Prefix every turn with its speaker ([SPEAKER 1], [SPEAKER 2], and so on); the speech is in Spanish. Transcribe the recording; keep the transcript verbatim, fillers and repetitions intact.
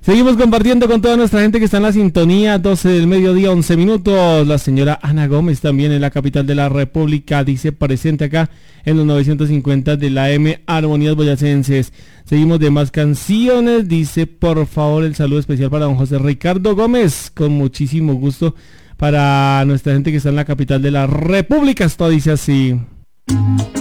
[SPEAKER 1] Seguimos compartiendo con toda nuestra gente que está en la sintonía, doce del mediodía, once minutos. La señora Ana Gómez también en la capital de la República dice presente acá en los novecientos cincuenta de la M, Armonías Boyacenses. Seguimos de más canciones, dice por favor el saludo especial para don José Ricardo Gómez, con muchísimo gusto para nuestra gente que está en la capital de la República. Esto dice así.